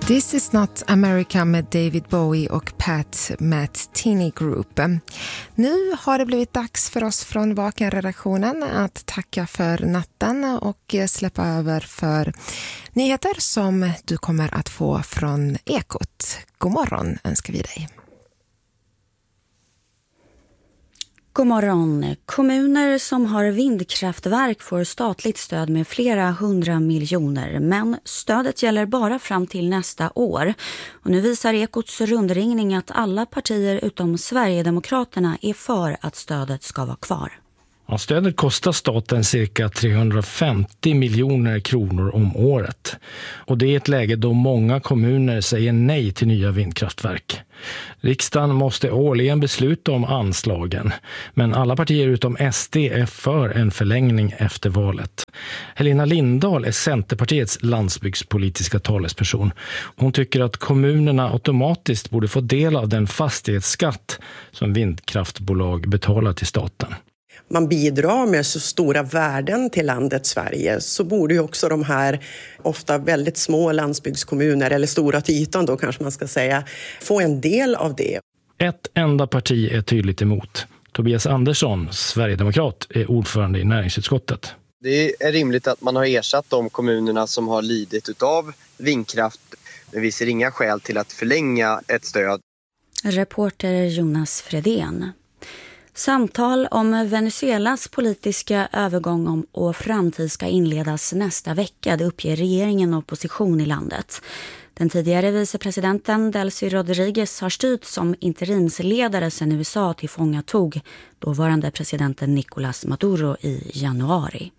This is not America med David Bowie och Pat Metheny Group. Nu har det blivit dags för oss från Vaken-redaktionen att tacka för natten och släppa över för nyheter som du kommer att få från Ekot. God morgon önskar vi dig. God morgon. Kommuner som har vindkraftverk får statligt stöd med flera 100 miljoner, men stödet gäller bara fram till nästa år. Och nu visar Ekots rundringning att alla partier utom Sverigedemokraterna är för att stödet ska vara kvar. Ja, stödet kostar staten cirka 350 miljoner kronor om året. Och det är ett läge då många kommuner säger nej till nya vindkraftverk. Riksdagen måste årligen besluta om anslagen, men alla partier utom SD är för en förlängning efter valet. Helena Lindahl är Centerpartiets landsbygdspolitiska talesperson. Hon tycker att kommunerna automatiskt borde få del av den fastighetsskatt som vindkraftbolag betalar till staten. Man bidrar med så stora värden till landet Sverige, så borde ju också de här ofta väldigt små landsbygdskommuner, eller stora till ytan då kanske man ska säga, få en del av det. Ett enda parti är tydligt emot. Tobias Andersson, Sverigedemokrat, är ordförande i näringsutskottet. Det är rimligt att man har ersatt de kommunerna som har lidit utav vindkraft, men vi ser inga skäl till att förlänga ett stöd. Reporter Jonas Fredén. Samtal om Venezuelas politiska övergång och framtid ska inledas nästa vecka. Det uppger regeringen och opposition i landet. Den tidigare vicepresidenten Delcy Rodriguez har styrt som interimsledare sedan USA tillfångatog dåvarande presidenten Nicolás Maduro i januari.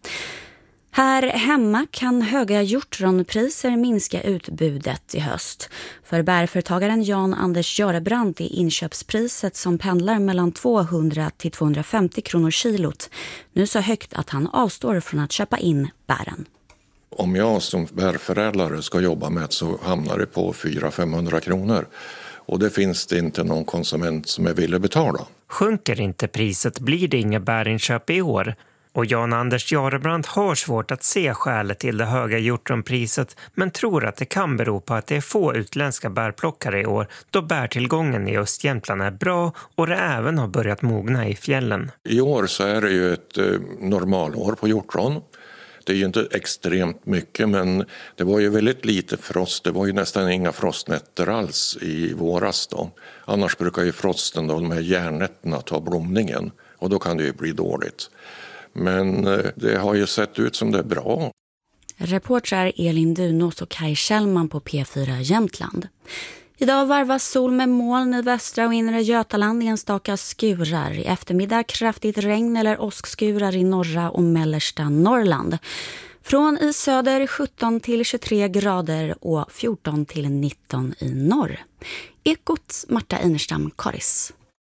Här hemma kan höga hjortronpriser minska utbudet i höst. För bärföretagaren Jan Anders Görebrandt är inköpspriset som pendlar mellan 200 till 250 kronor kilot nu så högt att han avstår från att köpa in bären. Om jag som bärförädlare ska jobba med så hamnar det på 400-500 kronor. Och det finns det inte någon konsument som är villig betala. Sjunker inte priset blir det inga bärinköp i år. Och Jan Anders Görebrandt har svårt att se skälet till det höga hjortronpriset, men tror att det kan bero på att det är få utländska bärplockare i år, då bärtillgången i Östjämtland är bra och det även har börjat mogna i fjällen. I år så är det ju ett normalår på hjortron. Det är ju inte extremt mycket, men det var ju väldigt lite frost. Det var ju nästan inga frostnätter alls i våras då. Annars brukar ju frosten, då, de här järnnätterna, ta blomningen och då kan det ju bli dåligt. Men det har ju sett ut som det är bra. Reportrar Elin Dunås och Kaj Kjellman på P4 Jämtland. Idag varvas sol med moln i västra och inre Götaland i enstaka skurar. I eftermiddag kraftigt regn eller åskskurar i norra och mellersta Norrland. Från i söder 17 till 23 grader och 14 till 19 i norr. Ekot Marta Einerstam Karis.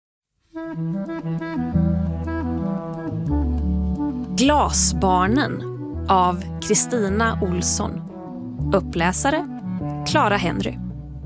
Glasbarnen av Kristina Olsson. Uppläsare Clara Henry.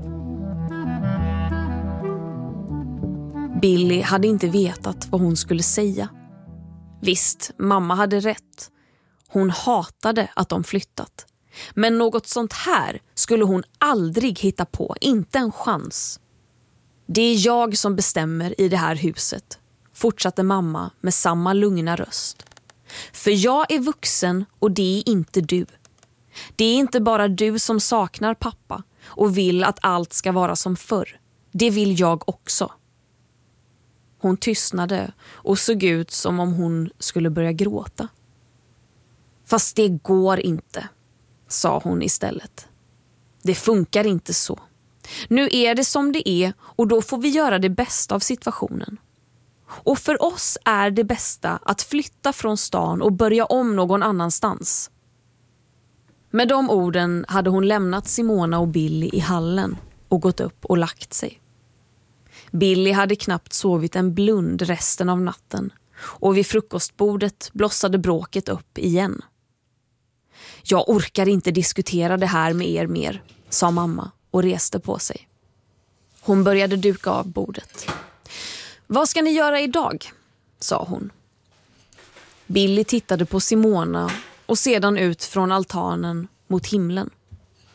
Billy hade inte vetat vad hon skulle säga. Visst, mamma hade rätt. Hon hatade att de flyttat. Men något sånt här skulle hon aldrig hitta på, inte en chans. Det är jag som bestämmer i det här huset, fortsatte mamma med samma lugna röst. För jag är vuxen och det är inte du. Det är inte bara du som saknar pappa och vill att allt ska vara som förr. Det vill jag också. Hon tystnade och såg ut som om hon skulle börja gråta. Fast det går inte, sa hon istället. Det funkar inte så. Nu är det som det är och då får vi göra det bästa av situationen. Och för oss är det bästa att flytta från stan och börja om någon annanstans. Med de orden hade hon lämnat Simona och Billy i hallen och gått upp och lagt sig. Billy hade knappt sovit en blund resten av natten och vid frukostbordet blossade bråket upp igen. Jag orkar inte diskutera det här med er mer, sa mamma och reste på sig. Hon började duka av bordet. Vad ska ni göra idag? Sa hon. Billy tittade på Simona och sedan ut från altanen mot himlen.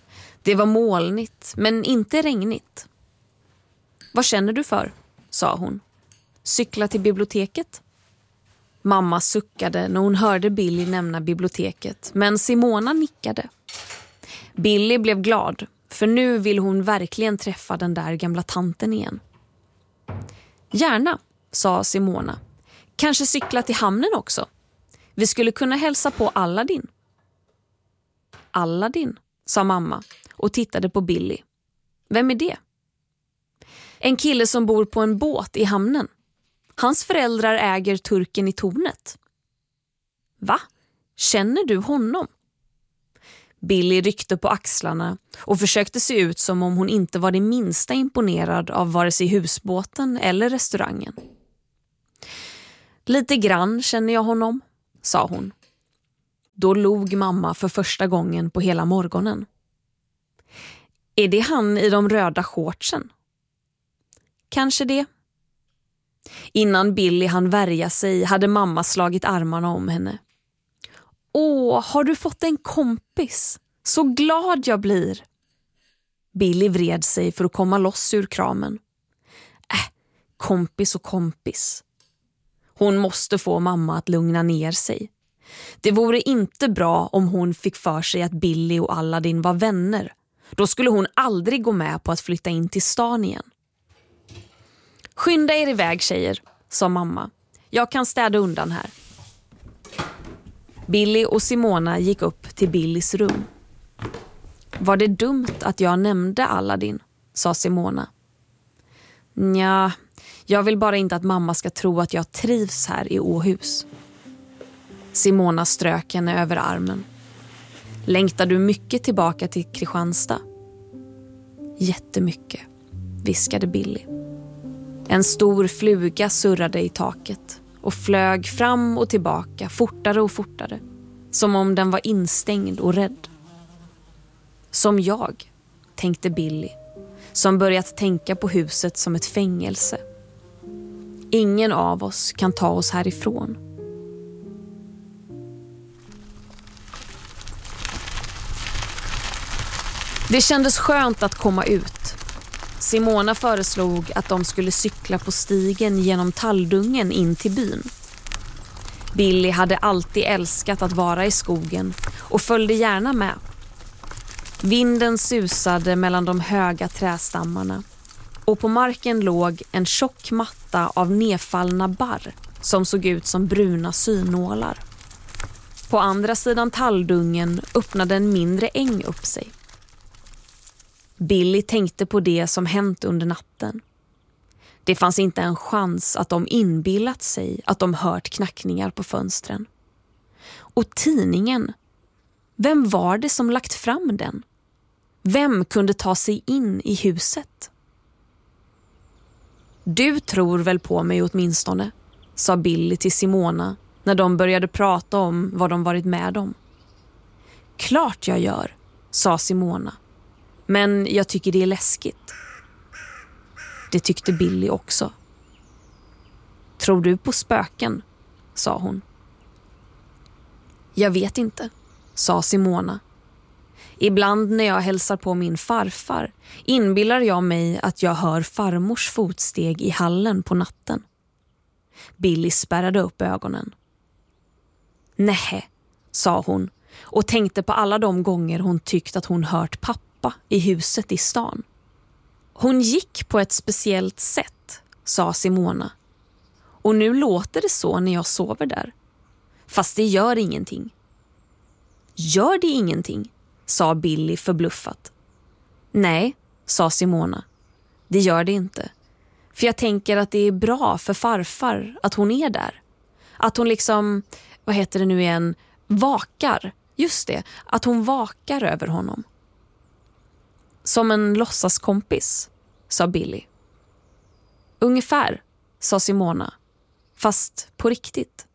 Det var molnigt, men inte regnigt. Vad känner du för? Sa hon. Cykla till biblioteket? Mamma suckade när hon hörde Billy nämna biblioteket, men Simona nickade. Billy blev glad, för nu vill hon verkligen träffa den där gamla tanten igen. Gärna, sa Simona. Kanske cykla till hamnen också. Vi skulle kunna hälsa på Aladdin. Aladdin, sa mamma och tittade på Billy. Vem är det? En kille som bor på en båt i hamnen. Hans föräldrar äger turken i tornet. Va? Känner du honom? Billy ryckte på axlarna och försökte se ut som om hon inte var det minsta imponerad av vare sig husbåten eller restaurangen. Lite grann känner jag honom, sa hon. Då log mamma för första gången på hela morgonen. Är det han i de röda shortsen? Kanske det. Innan Billy hann värja sig hade mamma slagit armarna om henne. Åh, har du fått en kompis? Så glad jag blir. Billy vred sig för att komma loss ur kramen. Kompis och kompis. Hon måste få mamma att lugna ner sig. Det vore inte bra om hon fick för sig att Billy och Aladdin var vänner. Då skulle hon aldrig gå med på att flytta in till stan igen. Skynda er iväg, tjejer, sa mamma. Jag kan städa undan här. Billy och Simona gick upp till Billys rum. Var det dumt att jag nämnde Aladdin, sa Simona. Nja, jag vill bara inte att mamma ska tro att jag trivs här i Åhus. Simona strök henne över armen. Längtar du mycket tillbaka till Kristianstad? Jättemycket, viskade Billy. En stor fluga surrade i taket och flög fram och tillbaka fortare och fortare, som om den var instängd och rädd. Som jag, tänkte Billy, som börjat tänka på huset som ett fängelse. Ingen av oss kan ta oss härifrån. Det kändes skönt att komma ut. Simona föreslog att de skulle cykla på stigen genom talldungen in till byn. Billy hade alltid älskat att vara i skogen och följde gärna med. Vinden susade mellan de höga trästammarna och på marken låg en tjock matta av nedfallna barr som såg ut som bruna synålar. På andra sidan talldungen öppnade en mindre äng upp sig. Billy tänkte på det som hänt under natten. Det fanns inte en chans att de inbillat sig att de hört knackningar på fönstren. Och tidningen, vem var det som lagt fram den? Vem kunde ta sig in i huset? Du tror väl på mig åtminstone, sa Billy till Simona när de började prata om vad de varit med om. Klart jag gör, sa Simona. Men jag tycker det är läskigt. Det tyckte Billy också. Tror du på spöken? Sa hon. Jag vet inte, sa Simona. Ibland när jag hälsar på min farfar inbillar jag mig att jag hör farmors fotsteg i hallen på natten. Billy spärrade upp ögonen. Nej, sa hon och tänkte på alla de gånger hon tyckt att hon hört pappa i huset i stan. Hon gick på ett speciellt sätt, sa Simona. Och nu låter det så när jag sover där. Fast det gör ingenting. Gör det ingenting? Sa Billy förbluffat. Nej, sa Simona. Det gör det inte. För jag tänker att det är bra för farfar att hon är där. Att hon liksom, vad heter det nu igen, vakar. Just det, att hon vakar över honom. Som en låtsaskompis, sa Billy. Ungefär, sa Simona. Fast på riktigt.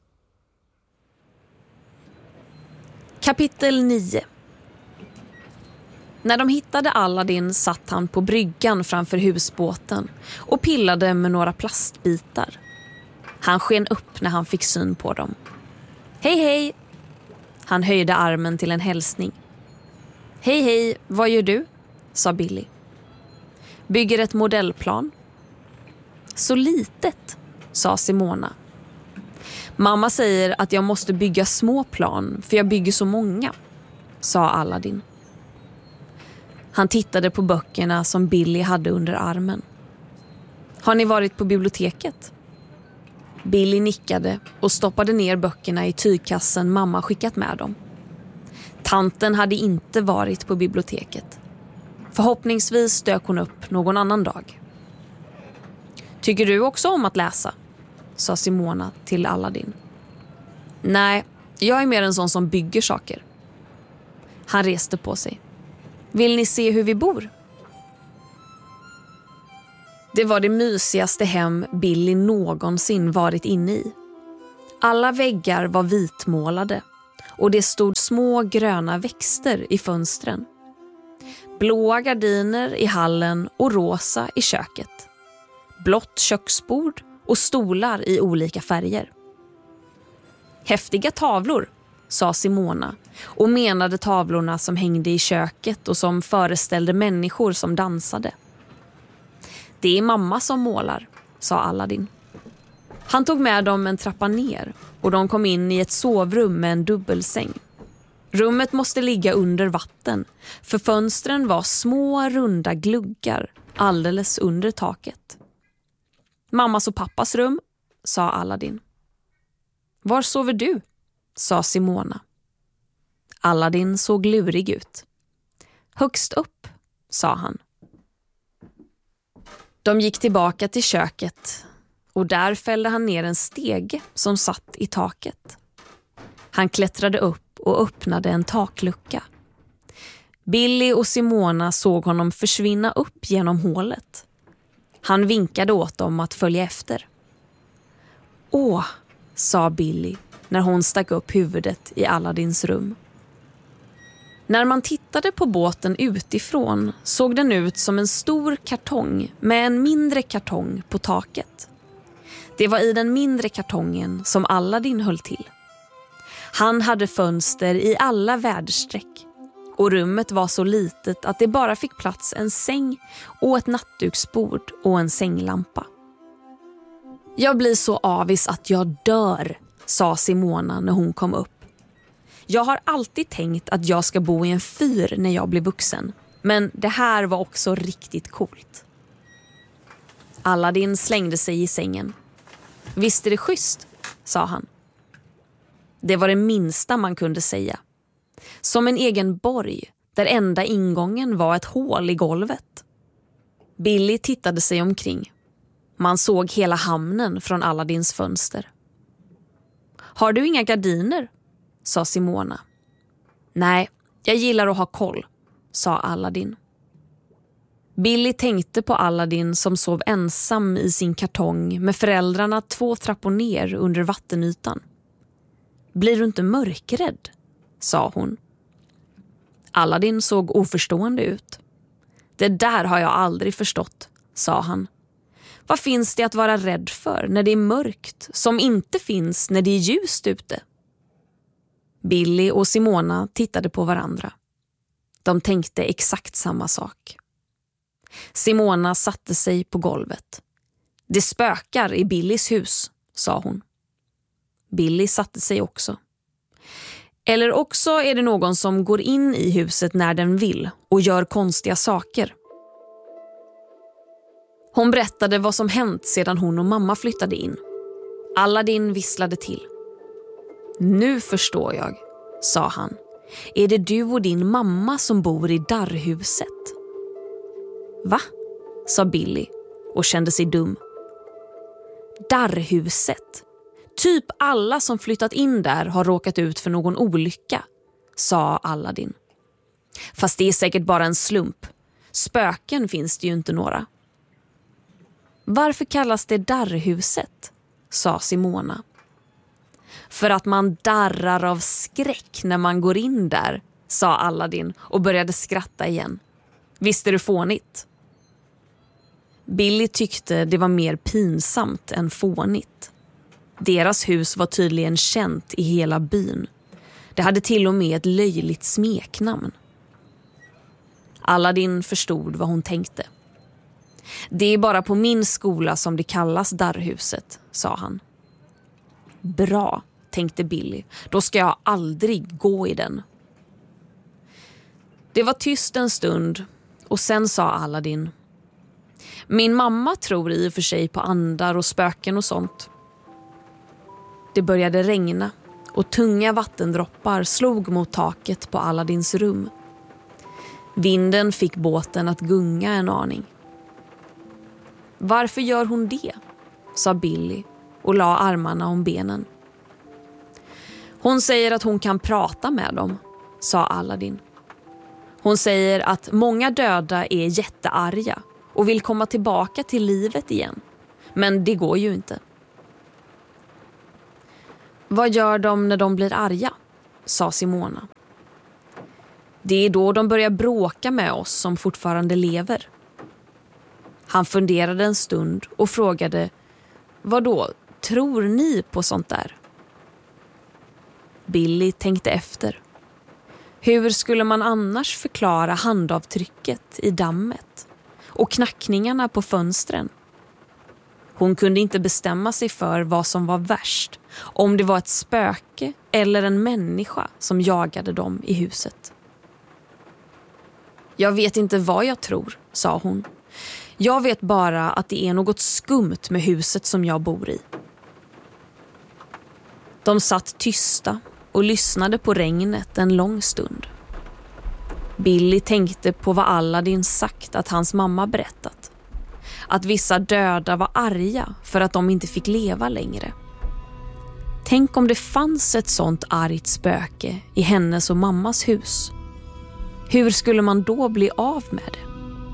Kapitel 9. När de hittade Aladdin satt han på bryggan framför husbåten och pillade med några plastbitar. Han sken upp när han fick syn på dem. Hej hej! Han höjde armen till en hälsning. Hej hej, vad gör du? sa Billy. Bygger ett modellplan. Så litet, sa Simona. Mamma säger att jag måste bygga små plan för jag bygger så många, sa Aladdin. Han tittade på böckerna som Billy hade under armen. Har ni varit på biblioteket? Billy nickade och stoppade ner böckerna i tygkassen mamma skickat med dem. Tanten hade inte varit på biblioteket. Förhoppningsvis dök hon upp någon annan dag. Tycker du också om att läsa? Sa Simona till Aladdin. Nej, jag är mer en sån som bygger saker. Han reste på sig. Vill ni se hur vi bor? Det var det mysigaste hem Billy någonsin varit inne i. Alla väggar var vitmålade och det stod små gröna växter i fönstren. Blåa gardiner i hallen och rosa i köket. Blått köksbord och stolar i olika färger. Häftiga tavlor, sa Simona och menade tavlorna som hängde i köket och som föreställde människor som dansade. Det är mamma som målar, sa Aladdin. Han tog med dem en trappa ner och de kom in i ett sovrum med en dubbelsäng. Rummet måste ligga under vatten för fönstren var små runda gluggar alldeles under taket. Mammas och pappas rum, sa Aladdin. Var sover du? Sa Simona. Aladdin såg lurig ut. Högst upp, sa han. De gick tillbaka till köket och där fällde han ner en stege som satt i taket. Han klättrade upp och öppnade en taklucka. Billy och Simona såg honom försvinna upp genom hålet. Han vinkade åt dem att följa efter. Åh, sa Billy när hon stack upp huvudet i Aladdins rum. När man tittade på båten utifrån såg den ut som en stor kartong med en mindre kartong på taket. Det var i den mindre kartongen som Aladdin höll till. Han hade fönster i alla väderstreck och rummet var så litet att det bara fick plats en säng och ett nattduksbord och en sänglampa. Jag blir så avis att jag dör, sa Simona när hon kom upp. Jag har alltid tänkt att jag ska bo i en fyr när jag blir vuxen, men det här var också riktigt coolt. Aladdin slängde sig i sängen. Visst är det schysst, sa han. Det var det minsta man kunde säga. Som en egen borg, där enda ingången var ett hål i golvet. Billy tittade sig omkring. Man såg hela hamnen från Aladdins fönster. Har du inga gardiner? Sa Simona. Nej, jag gillar att ha koll, sa Aladdin. Billy tänkte på Aladdin som sov ensam i sin kartong med föräldrarna 2 trappor ner under vattenytan. Blir du inte mörkrädd? Sa hon. Aladdin såg oförstående ut. Det där har jag aldrig förstått, sa han. Vad finns det att vara rädd för när det är mörkt som inte finns när det är ljust ute? Billy och Simona tittade på varandra. De tänkte exakt samma sak. Simona satte sig på golvet. Det spökar i Billys hus, sa hon. Billy satte sig också. Eller också är det någon som går in i huset när den vill och gör konstiga saker. Hon berättade vad som hänt sedan hon och mamma flyttade in. Aladdin visslade till. Nu förstår jag, sa han. Är det du och din mamma som bor i Darrhuset? Va? Sa Billy och kände sig dum. Darrhuset. Typ alla som flyttat in där har råkat ut för någon olycka, sa Aladdin. Fast det är säkert bara en slump. Spöken finns det ju inte några. Varför kallas det Darrhuset? Sa Simona. För att man darrar av skräck när man går in där, sa Aladdin och började skratta igen. Visst är det fånigt? Billy tyckte det var mer pinsamt än fånigt. Deras hus var tydligen känt i hela byn. Det hade till och med ett löjligt smeknamn. Aladdin förstod vad hon tänkte. Det är bara på min skola som det kallas darrhuset, sa han. Bra, tänkte Billy. Då ska jag aldrig gå i den. Det var tyst en stund och sen sa Aladdin: min mamma tror i och för sig på andar och spöken och sånt. Det började regna och tunga vattendroppar slog mot taket på Aladdins rum. Vinden fick båten att gunga en aning. Varför gör hon det? Sa Billy och la armarna om benen. Hon säger att hon kan prata med dem, sa Aladdin. Hon säger att många döda är jättearga och vill komma tillbaka till livet igen. Men det går ju inte. Vad gör de när de blir arga? Sa Simona. Det är då de börjar bråka med oss som fortfarande lever. Han funderade en stund och frågade: vad då? Tror ni på sånt där? Billy tänkte efter. Hur skulle man annars förklara handavtrycket i dammet och knackningarna på fönstren? Hon kunde inte bestämma sig för vad som var värst, om det var ett spöke eller en människa som jagade dem i huset. Jag vet inte vad jag tror, sa hon. Jag vet bara att det är något skumt med huset som jag bor i. De satt tysta och lyssnade på regnet en lång stund. Billy tänkte på vad Aladdin sagt att hans mamma berättat. Att vissa döda var arga för att de inte fick leva längre. Tänk om det fanns ett sånt argt spöke i hennes och mammas hus. Hur skulle man då bli av med det?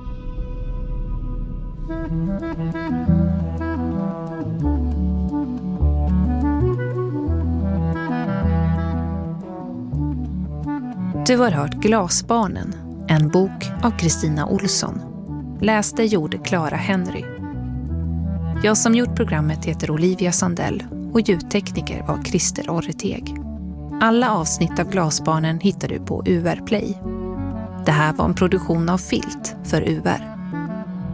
Du har hört Glasbarnen, en bok av Kristina Olsson. Läste gjorde Clara Henry. Jag som gjort programmet heter Olivia Sandell och ljudtekniker var Christer Orreteg. Alla avsnitt av Glasbarnen hittar du på UR Play. Det här var en produktion av Filt för UR.